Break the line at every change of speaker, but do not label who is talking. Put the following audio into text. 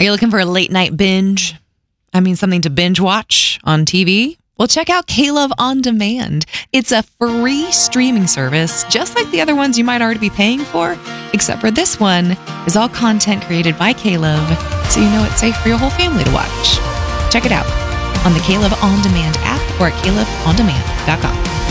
Are you looking for a late night binge? I mean, something to binge watch on TV? Well, check out K-Love On Demand. It's a free streaming service, just like the other ones you might already be paying for, except for this one is all content created by K-Love, so you know it's safe for your whole family to watch. Check it out on the K-Love On Demand app or at KLoveOnDemand.com.